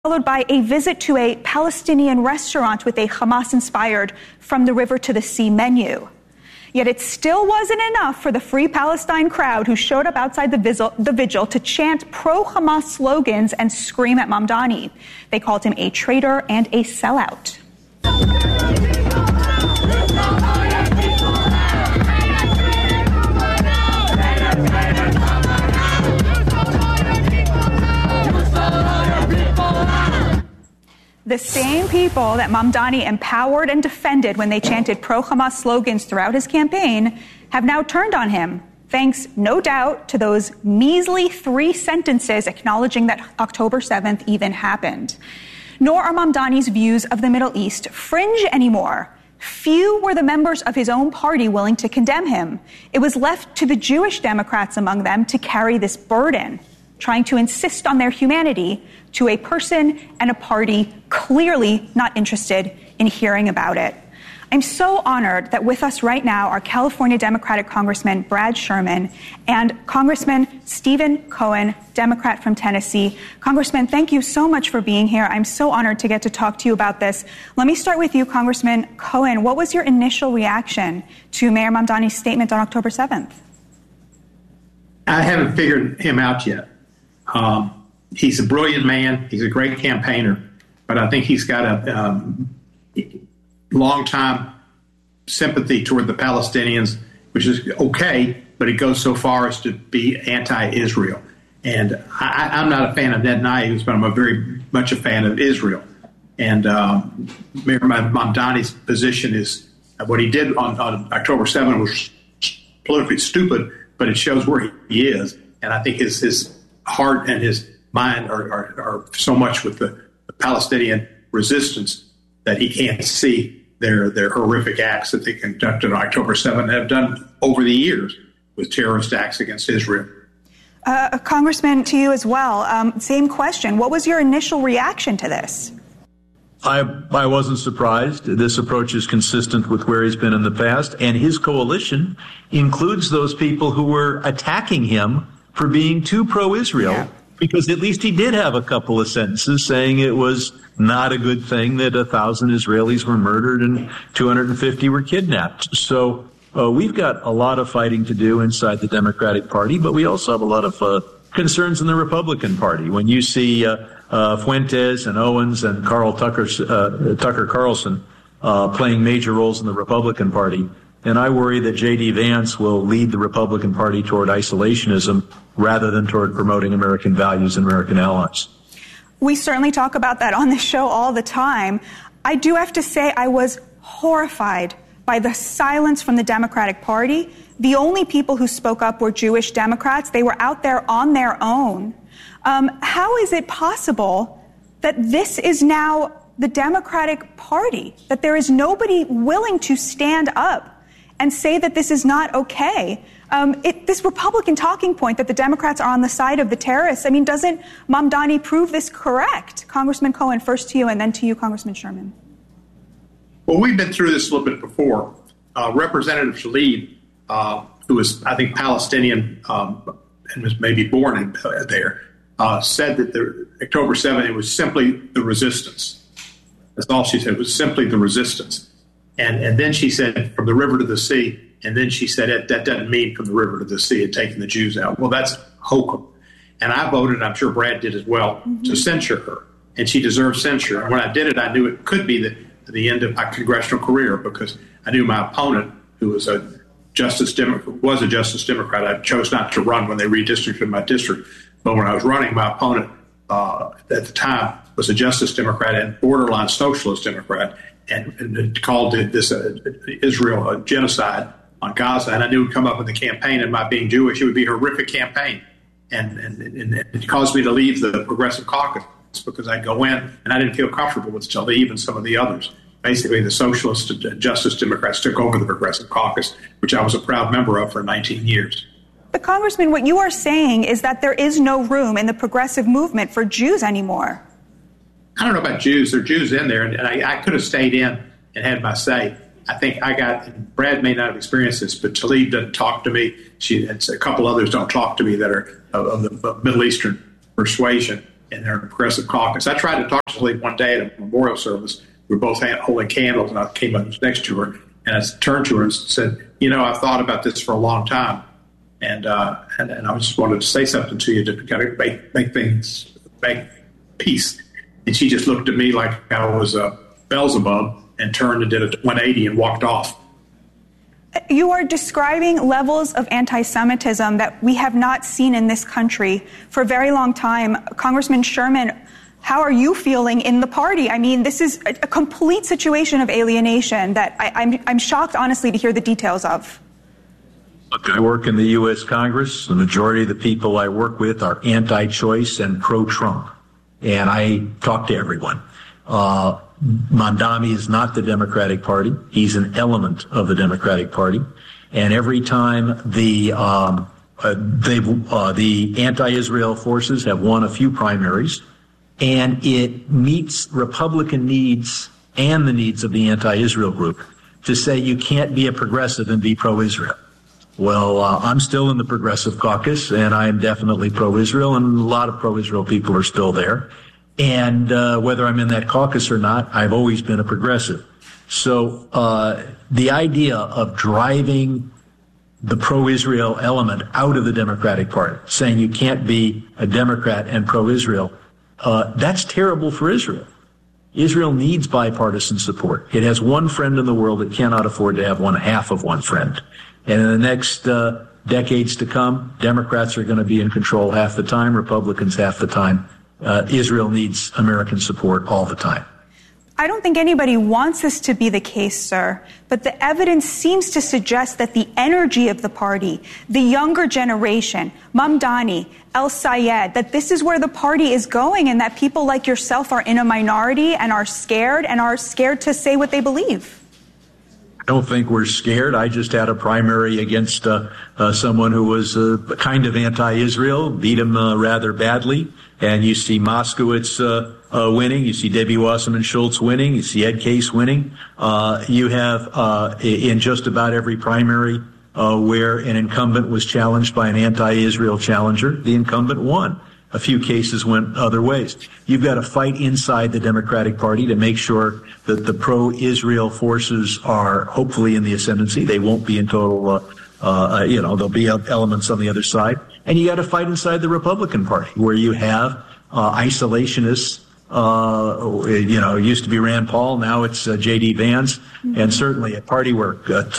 followed by a visit to a Palestinian restaurant with a Hamas-inspired From the River to the Sea menu. Yet it still wasn't enough for the Free Palestine crowd who showed up outside the vigil to chant pro-Hamas slogans and scream at Mamdani. They called him a traitor and a sellout. The same people that Mamdani empowered and defended when they chanted pro-Hamas slogans throughout his campaign have now turned on him, thanks, no doubt, to those measly 3 sentences acknowledging that October 7th even happened. Nor are Mamdani's views of the Middle East fringe anymore. Few were the members of his own party willing to condemn him. It was left to the Jewish Democrats among them to carry this burden, trying to insist on their humanity to a person and a party clearly not interested in hearing about it. I'm so honored that with us right now are California Democratic Congressman Brad Sherman and Congressman Stephen Cohen, Democrat from Tennessee. Congressman, thank you so much for being here. I'm so honored to get to talk to you about this. Let me start with you, Congressman Cohen. What was your initial reaction to Mayor Mamdani's statement on October 7th? I haven't figured him out yet. He's a brilliant man. He's a great campaigner, but I think he's got a long-time sympathy toward the Palestinians, which is okay, but it goes so far as to be anti-Israel. And I'm not a fan of Netanyahu, but I'm very much a fan of Israel. And Mayor Mamdani's position is what he did on October 7th was politically stupid, but it shows where he is. And I think his heart and his mind are so much with the Palestinian resistance that he can't see their horrific acts that they conducted on October 7th and have done over the years with terrorist acts against Israel. Congressman, to you as well, same question. What was your initial reaction to this? I wasn't surprised. This approach is consistent with where he's been in the past, and his coalition includes those people who were attacking him for being too pro-Israel. Yeah. Because at least he did have a couple of sentences saying it was not a good thing that 1,000 Israelis were murdered and 250 were kidnapped. So we've got a lot of fighting to do inside the Democratic Party, but we also have a lot of concerns in the Republican Party. When you see Fuentes and Owens and Tucker Carlson playing major roles in the Republican Party, and I worry that J.D. Vance will lead the Republican Party toward isolationism rather than toward promoting American values and American allies. We certainly talk about that on the show all the time. I do have to say I was horrified by the silence from the Democratic Party. The only people who spoke up were Jewish Democrats. They were out there on their own. How is it possible that this is now the Democratic Party, that there is nobody willing to stand up and say that this is not okay? This Republican talking point that the Democrats are on the side of the terrorists, I mean, doesn't Mamdani prove this correct? Congressman Cohen, first to you and then to you, Congressman Sherman. Well, we've been through this a little bit before. Representative Tlaib, who is, I think, Palestinian and was maybe born there, said that the October 7th, it was simply the resistance. That's all she said, it was simply the resistance. And then she said, from the river to the sea. And then she said, that doesn't mean from the river to the sea and taking the Jews out. Well, that's hokum. And I voted, I'm sure Brad did as well, to censure her. And she deserved censure. And when I did it, I knew it could be the end of my congressional career because I knew my opponent, who was a Justice Democrat, I chose not to run when they redistricted my district. But when I was running, my opponent at the time was a Justice Democrat and borderline Socialist Democrat. And called this Israel a genocide on Gaza. And I knew it would come up in the campaign, and my being Jewish, it would be a horrific campaign. And it caused me to leave the Progressive Caucus because I'd go in, and I didn't feel comfortable with Tlaib and some of the others. Basically, the Socialist and Justice Democrats took over the Progressive Caucus, which I was a proud member of for 19 years. But, Congressman, what you are saying is that there is no room in the progressive movement for Jews anymore. I don't know about Jews. There are Jews in there, and I could have stayed in and had my say. I think and Brad may not have experienced this, but Tlaib doesn't talk to me. And a couple others don't talk to me that are of the Middle Eastern persuasion. in their Progressive Caucus. I tried to talk to Shaleed one day at a memorial service. We were both holding candles, and I came up next to her, and I turned to her and said, I've thought about this for a long time, and I just wanted to say something to you to kind of make peace. And she just looked at me like I was a Beelzebub and turned and did a 180 and walked off. You are describing levels of anti-Semitism that we have not seen in this country for a very long time. Congressman Sherman, how are you feeling in the party? I mean, this is a complete situation of alienation that I'm shocked, honestly, to hear the details of. Look, I work in the U.S. Congress. The majority of the people I work with are anti-choice and pro-Trump. And I talk to everyone. Mamdani is not the Democratic Party. He's an element of the Democratic Party. And every time the anti-Israel forces have won a few primaries, and it meets Republican needs and the needs of the anti-Israel group to say you can't be a progressive and be pro-Israel. Well, I'm still in the Progressive Caucus, and I'm definitely pro-Israel, and a lot of pro-Israel people are still there. And whether I'm in that caucus or not, I've always been a progressive. So the idea of driving the pro-Israel element out of the Democratic Party, saying you can't be a Democrat and pro-Israel, that's terrible for Israel. Israel needs bipartisan support. It has one friend in the world. It cannot afford to have one half of one friend. And in the next decades to come, Democrats are going to be in control half the time, Republicans half the time. Israel needs American support all the time. I don't think anybody wants this to be the case, sir, but the evidence seems to suggest that the energy of the party, the younger generation, Mamdani, El Sayed, that this is where the party is going and that people like yourself are in a minority and are scared to say what they believe. I don't think we're scared. I just had a primary against someone who was kind of anti-Israel, beat him rather badly. And you see Moskowitz winning. You see Debbie Wasserman Schultz winning. You see Ed Case winning. You have in just about every primary where an incumbent was challenged by an anti-Israel challenger, the incumbent won. A few cases went other ways. You've got to fight inside the Democratic Party to make sure that the pro-Israel forces are hopefully in the ascendancy. They won't be in total, there'll be elements on the other side. And you got to fight inside the Republican Party where you have isolationists. It used to be Rand Paul. Now it's J.D. Vance. And certainly a party where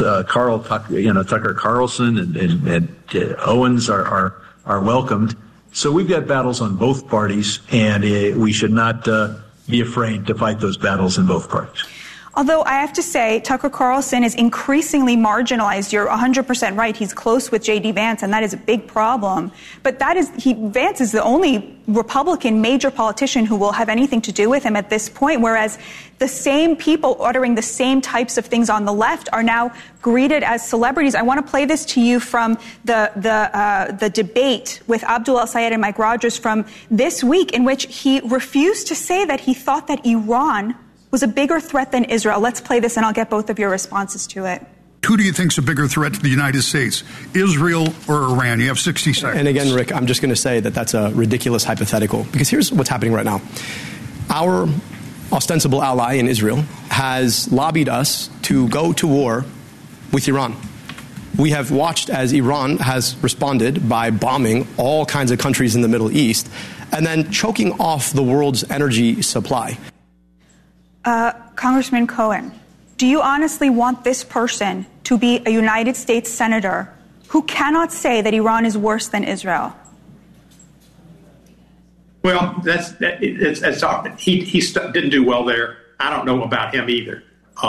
Tucker Carlson and Owens are welcomed. So we've got battles on both parties, and we should not be afraid to fight those battles in both parties. Although I have to say, Tucker Carlson is increasingly marginalized. You're 100% right. He's close with J.D. Vance, and that is a big problem. But Vance is the only Republican major politician who will have anything to do with him at this point, whereas the same people uttering the same types of things on the left are now greeted as celebrities. I want to play this to you from the debate with Abdul El Sayed and Mike Rogers from this week, in which he refused to say that he thought that Iran was a bigger threat than Israel. Let's play this, and I'll get both of your responses to it. Who do you think is a bigger threat to the United States, Israel or Iran? You have 60 seconds. And again, Rick, I'm just going to say that that's a ridiculous hypothetical, because here's what's happening right now. Our ostensible ally in Israel has lobbied us to go to war with Iran. We have watched as Iran has responded by bombing all kinds of countries in the Middle East and then choking off the world's energy supply. Congressman Cohen, do you honestly want this person to be a United States senator who cannot say that Iran is worse than Israel? Well, he didn't do well there. I don't know about him either.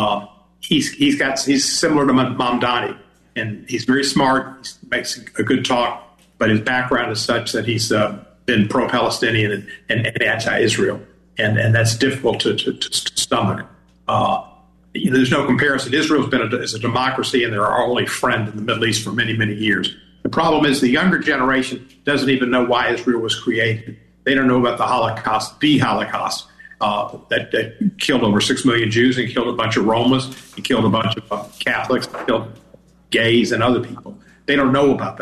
He's similar to Mamdani, and he's very smart. He makes a good talk, but his background is such that he's been pro-Palestinian and anti-Israel. And that's difficult to stomach. There's no comparison. Israel's been a democracy, and they're our only friend in the Middle East for many, many years. The problem is the younger generation doesn't even know why Israel was created. They don't know about the Holocaust that killed over 6 million Jews and killed a bunch of Romas. It killed a bunch of Catholics, killed gays and other people. They don't know about that.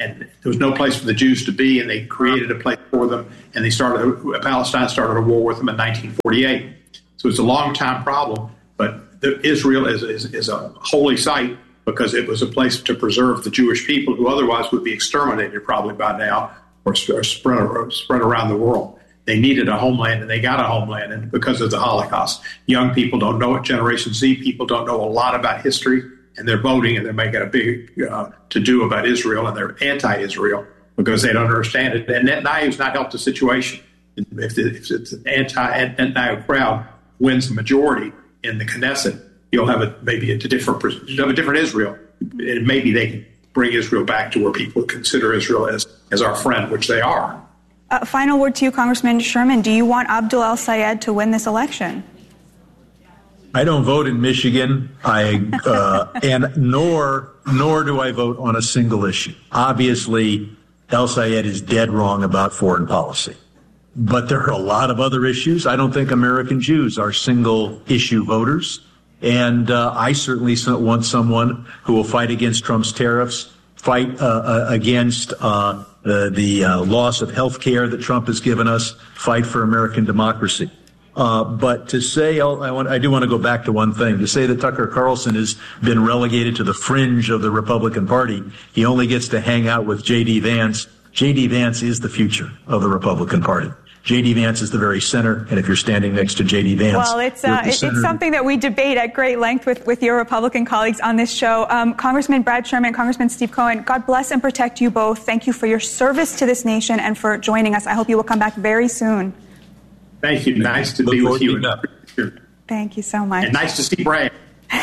and there was no place for the Jews to be, and they created a place for them, and Palestine started a war with them in 1948. So it's a long-time problem, but Israel is a holy site because it was a place to preserve the Jewish people who otherwise would be exterminated probably by now or spread around the world. They needed a homeland, and they got a homeland, and because of the Holocaust. Young people don't know it. Generation Z people don't know a lot about history, and they're voting, and they're making a big to-do about Israel, and they're anti-Israel because they don't understand it. And Netanyahu's not helped the situation. If it's an anti-Netanyahu crowd wins the majority in the Knesset, you'll have a different Israel, and maybe they can bring Israel back to where people consider Israel as our friend, which they are. Final word to you, Congressman Sherman. Do you want Abdul El-Sayed to win this election? I don't vote in Michigan, and nor do I vote on a single issue. Obviously, El-Sayed is dead wrong about foreign policy. But there are a lot of other issues. I don't think American Jews are single-issue voters. And I certainly want someone who will fight against Trump's tariffs, fight against the loss of health care that Trump has given us, fight for American democracy. But to say, I do want to go back to one thing, to say that Tucker Carlson has been relegated to the fringe of the Republican Party, he only gets to hang out with J.D. Vance. J.D. Vance is the future of the Republican Party. J.D. Vance is the very center, and if you're standing next to J.D. Vance... Well, it's something that we debate at great length with your Republican colleagues on this show. Congressman Brad Sherman, Congressman Steve Cohen, God bless and protect you both. Thank you for your service to this nation and for joining us. I hope you will come back very soon. Thank you. Nice to be with you. Thank you so much. And nice to see Brad.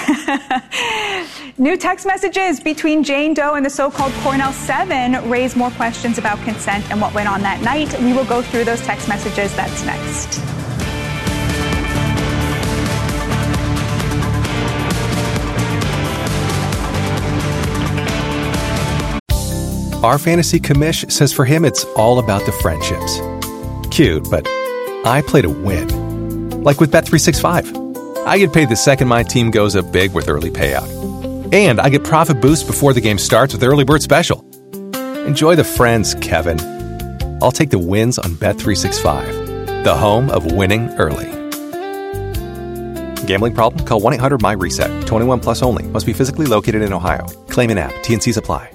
New text messages between Jane Doe and the so-called Cornell 7 raise more questions about consent and what went on that night. We will go through those text messages. That's next. Our fantasy commish says for him it's all about the friendships. Cute, but I play to win. Like with Bet365. I get paid the second my team goes up big with early payout. And I get profit boost before the game starts with Early Bird Special. Enjoy the friends, Kevin. I'll take the wins on Bet365, the home of winning early. Gambling problem? Call 1-800-MY-RESET. 21 plus only. Must be physically located in Ohio. Claim in app. T&Cs apply.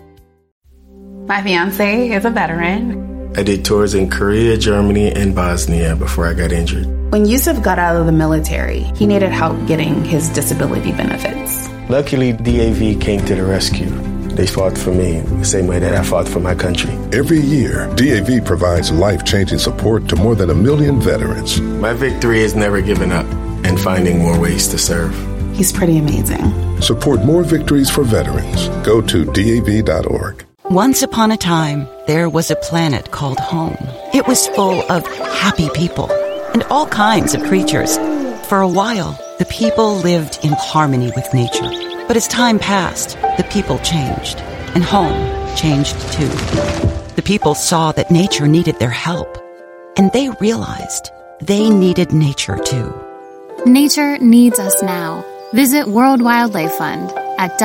My fiance is a veteran. I did tours in Korea, Germany, and Bosnia before I got injured. When Yusuf got out of the military, he needed help getting his disability benefits. Luckily, DAV came to the rescue. They fought for me the same way that I fought for my country. Every year, DAV provides life-changing support to more than 1 million veterans. My victory is never giving up and finding more ways to serve. He's pretty amazing. Support more victories for veterans. Go to DAV.org. Once upon a time, there was a planet called home. It was full of happy people and all kinds of creatures. For a while, the people lived in harmony with nature. But as time passed, the people changed, and home changed too. The people saw that nature needed their help, and they realized they needed nature too. Nature needs us now. Visit World Wildlife Fund at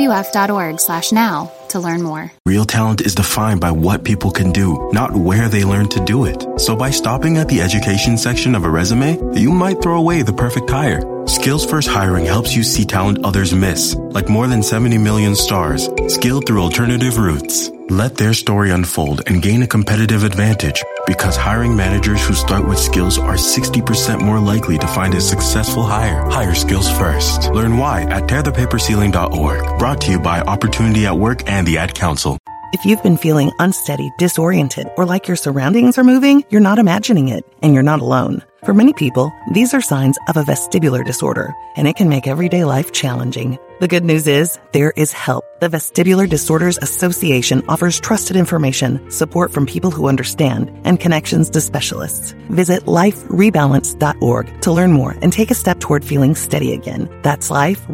WWF.org/now to learn more. Real talent is defined by what people can do, not where they learn to do it. So by stopping at the education section of a resume, you might throw away the perfect hire. Skills First Hiring helps you see talent others miss, like more than 70 million stars, skilled through alternative routes. Let their story unfold and gain a competitive advantage, because hiring managers who start with skills are 60% more likely to find a successful hire. Hire skills first. Learn why at tearthepaperceiling.org. Brought to you by Opportunity at Work and the Ad Council. If you've been feeling unsteady, disoriented, or like your surroundings are moving, you're not imagining it, and you're not alone. For many people, these are signs of a vestibular disorder, and it can make everyday life challenging. The good news is, there is help. The Vestibular Disorders Association offers trusted information, support from people who understand, and connections to specialists. Visit liferebalance.org to learn more and take a step toward feeling steady again. That's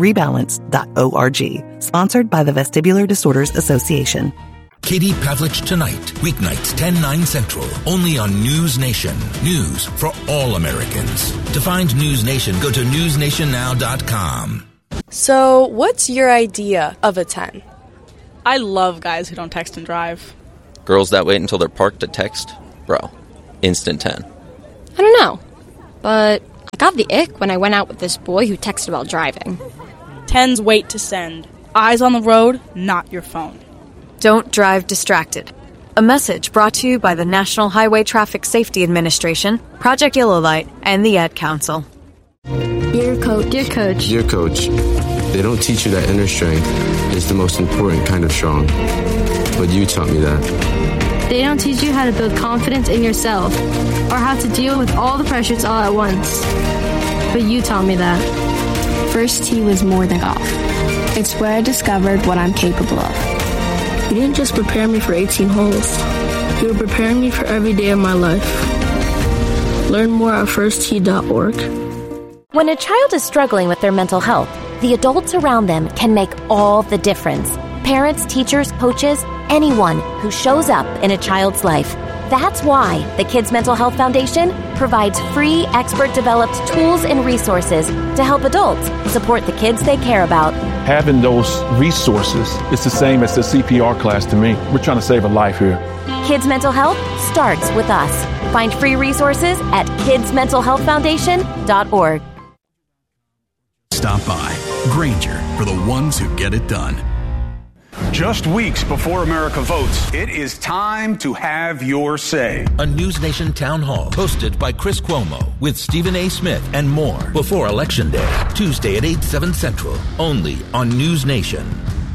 liferebalance.org. Sponsored by the Vestibular Disorders Association. Katie Pavlich Tonight, weeknights 10/9 Central, only on News Nation. News for all Americans. To find News Nation, go to newsnationnow.com. So, what's your idea of a 10? I love guys who don't text and drive. Girls that wait until they're parked to text? Bro, instant 10. I don't know, but I got the ick when I went out with this boy who texted while driving. 10's wait to send. Eyes on the road, not your phone. Don't drive distracted. A message brought to you by the National Highway Traffic Safety Administration, Project Yellow Light, and the Ad Council. Dear Coach. Dear Coach. Dear Coach, they don't teach you that inner strength is the most important kind of strong. But you taught me that. They don't teach you how to build confidence in yourself or how to deal with all the pressures all at once. But you taught me that. First tee was more than golf. It's where I discovered what I'm capable of. You didn't just prepare me for 18 holes. You were preparing me for every day of my life. Learn more at firsttee.org. When a child is struggling with their mental health, the adults around them can make all the difference. Parents, teachers, coaches, anyone who shows up in a child's life. That's why the Kids Mental Health Foundation provides free, expert-developed tools and resources to help adults support the kids they care about. Having those resources is the same as the CPR class to me. We're trying to save a life here. Kids Mental Health starts with us. Find free resources at kidsmentalhealthfoundation.org. Stop by Grainger for the ones who get it done. Just weeks before America votes, it is time to have your say. A News Nation town hall hosted by Chris Cuomo with Stephen A. Smith and more before Election Day, Tuesday at 8, 7 Central, only on News Nation.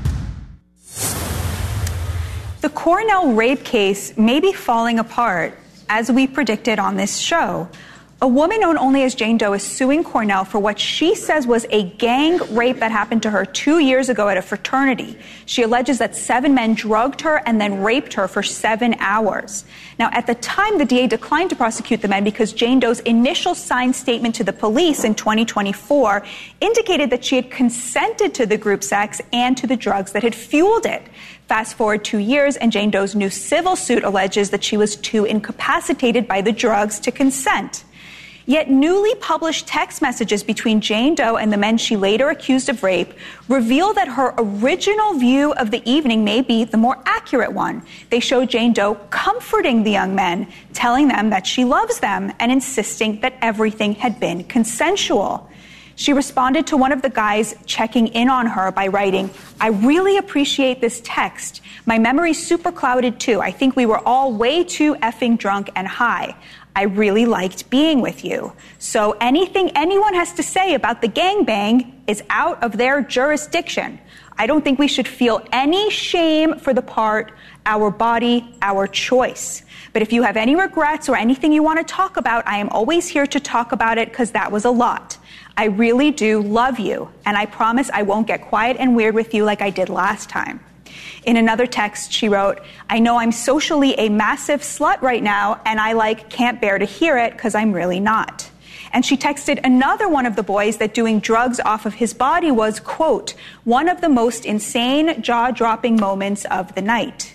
The Cornell rape case may be falling apart, as we predicted on this show. A woman known only as Jane Doe is suing Cornell for what she says was a gang rape that happened to her 2 years ago at a fraternity. She alleges that 7 men drugged her and then raped her for 7 hours. Now, at the time, the DA declined to prosecute the men because Jane Doe's initial signed statement to the police in 2024 indicated that she had consented to the group sex and to the drugs that had fueled it. Fast forward 2 years, and Jane Doe's new civil suit alleges that she was too incapacitated by the drugs to consent. Yet newly published text messages between Jane Doe and the men she later accused of rape reveal that her original view of the evening may be the more accurate one. They show Jane Doe comforting the young men, telling them that she loves them and insisting that everything had been consensual. She responded to one of the guys checking in on her by writing, "I really appreciate this text. My memory's super clouded too. I think we were all way too effing drunk and high. I really liked being with you. So anything anyone has to say about the gangbang is out of their jurisdiction. I don't think we should feel any shame for the part, our body, our choice. But if you have any regrets or anything you want to talk about, I am always here to talk about it because that was a lot. I really do love you, and I promise I won't get quiet and weird with you like I did last time." In another text, she wrote, "I know I'm socially a massive slut right now, and I can't bear to hear it because I'm really not." And she texted another one of the boys that doing drugs off of his body was, quote, "one of the most insane, jaw-dropping moments of the night."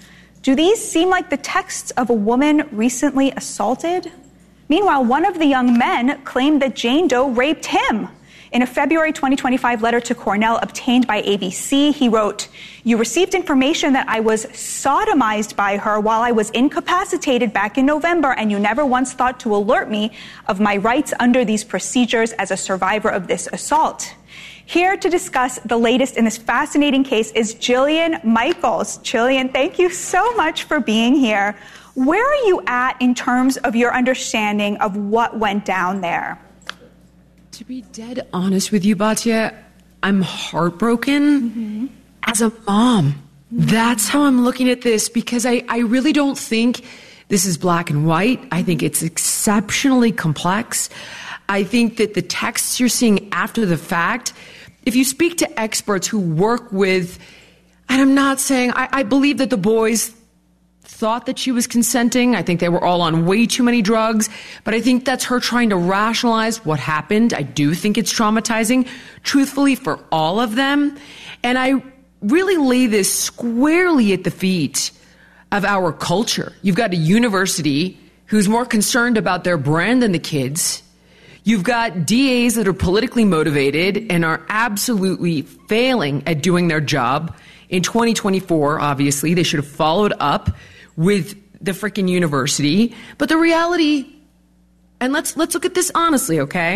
Do these seem like the texts of a woman recently assaulted? Meanwhile, one of the young men claimed that Jane Doe raped him. In a February 2025 letter to Cornell obtained by ABC, he wrote, "You received information that I was sodomized by her while I was incapacitated back in November, and you never once thought to alert me of my rights under these procedures as a survivor of this assault." Here to discuss the latest in this fascinating case is Jillian Michaels. Jillian, thank you so much for being here. Where are you at in terms of your understanding of what went down there? To be dead honest with you, Batya, I'm heartbroken as a mom. That's how I'm looking at this, because I really don't think this is black and white. I think it's exceptionally complex. I think that the texts you're seeing after the fact, if you speak to experts who work with, and I'm not saying, I believe that the boys thought that she was consenting. I think they were all on way too many drugs, but I think that's her trying to rationalize what happened. I do think it's traumatizing, truthfully, for all of them. And I really lay this squarely at the feet of our culture. You've got a university who's more concerned about their brand than the kids. You've got DAs that are politically motivated and are absolutely failing at doing their job. In 2024, obviously, they should have followed up with the freaking university. But the reality, and let's look at this honestly, okay?